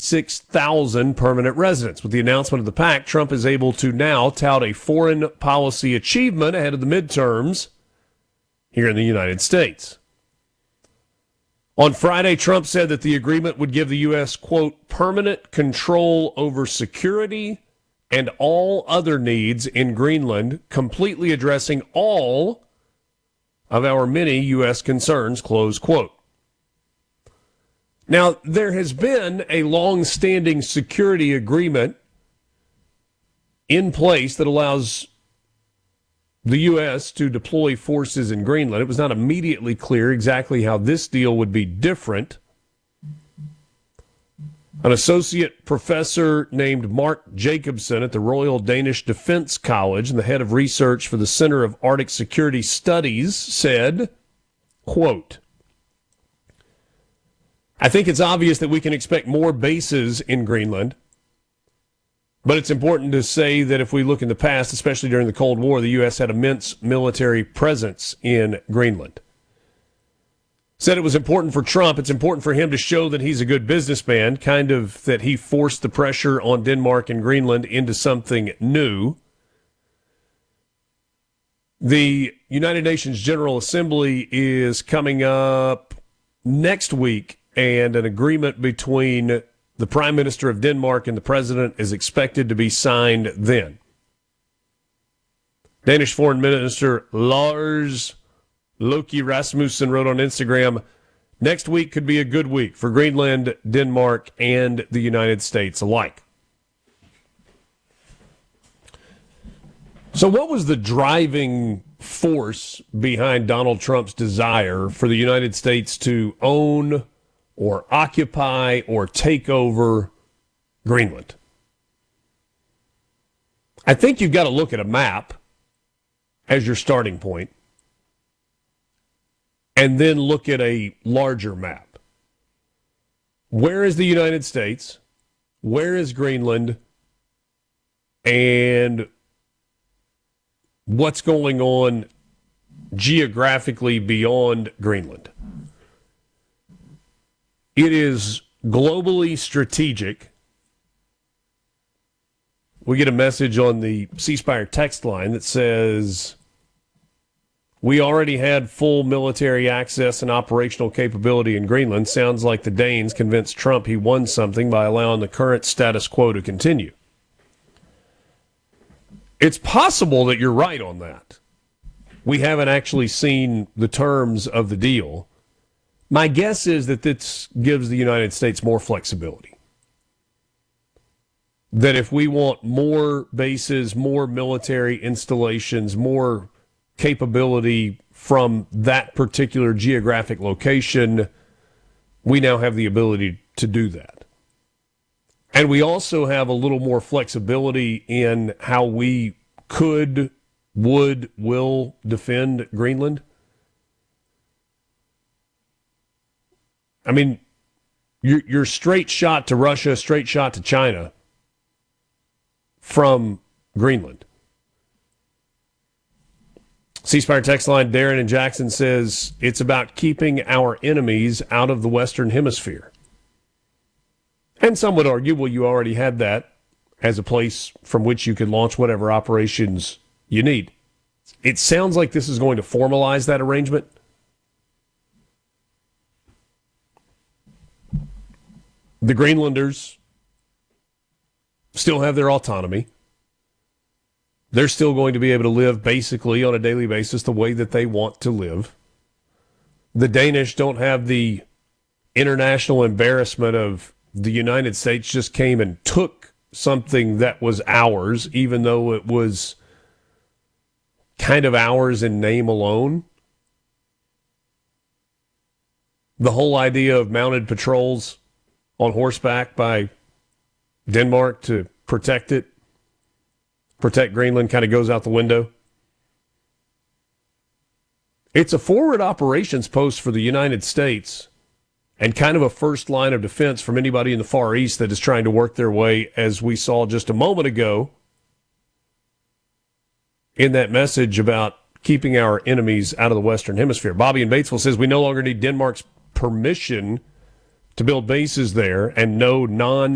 66,000 permanent residents. With the announcement of the pact, Trump is able to now tout a foreign policy achievement ahead of the midterms here in the United States. On Friday, Trump said that the agreement would give the U.S., quote, permanent control over security and all other needs in Greenland, completely addressing all of our many U.S. concerns, close quote. Now, there has been a long-standing security agreement in place that allows the U.S. to deploy forces in Greenland. It was not immediately clear exactly how this deal would be different. An associate professor named Mark Jacobson at the Royal Danish Defence College and the head of research for the Center of Arctic Security Studies said, quote, I think it's obvious that we can expect more bases in Greenland, but it's important to say that if we look in the past, especially during the Cold War, the U.S. had immense military presence in Greenland. Said it was important for Trump. It's important for him to show that he's a good businessman, kind of that he forced the pressure on Denmark and Greenland into something new. The United Nations General Assembly is coming up next week, and an agreement between the Prime Minister of Denmark and the President is expected to be signed then. Danish Foreign Minister Lars Løkke Rasmussen wrote on Instagram, next week could be a good week for Greenland, Denmark, and the United States alike. So what was the driving force behind Donald Trump's desire for the United States to own or occupy or take over Greenland? I think you've got to look at a map as your starting point and then look at a larger map. Where is the United States? Where is Greenland? And what's going on geographically beyond Greenland? It is globally strategic. We get a message on the C Spire text line that says, we already had full military access and operational capability in Greenland. Sounds like the Danes convinced Trump he won something by allowing the current status quo to continue. It's possible that you're right on that. We haven't actually seen the terms of the deal. My guess is that this gives the United States more flexibility. That if we want more bases, more military installations, more capability from that particular geographic location, we now have the ability to do that. And we also have a little more flexibility in how we could, would, will defend Greenland. I mean, you're straight shot to Russia, straight shot to China from Greenland. C-Spire text line, Darren in Jackson says, it's about keeping our enemies out of the Western Hemisphere. And some would argue, well, you already had that as a place from which you could launch whatever operations you need. It sounds like this is going to formalize that arrangement. The Greenlanders still have their autonomy. They're still going to be able to live basically on a daily basis the way that they want to live. The Danish don't have the international embarrassment of the United States just came and took something that was ours, even though it was kind of ours in name alone. The whole idea of mounted patrols on horseback by Denmark to protect it, protect Greenland, kind of goes out the window. It's a forward operations post for the United States and kind of a first line of defense from anybody in the Far East that is trying to work their way, as we saw just a moment ago in that message about keeping our enemies out of the Western Hemisphere. Bobby in Batesville says we no longer need Denmark's permission to build bases there, and no